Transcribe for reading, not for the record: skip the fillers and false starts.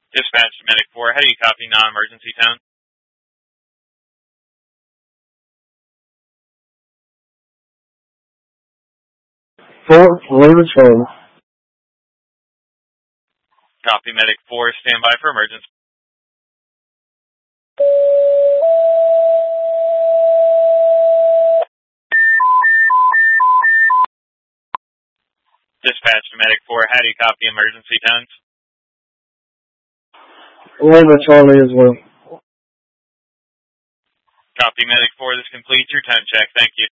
Dispatch to Medic 4, how do you copy non-emergency tone? Fort Ravens home. Copy Medic 4, stand by for emergency. Dispatch to Medic 4, how do you copy emergency tones? Lima Charlie as well. Copy Medic 4, this completes your tone check. Thank you.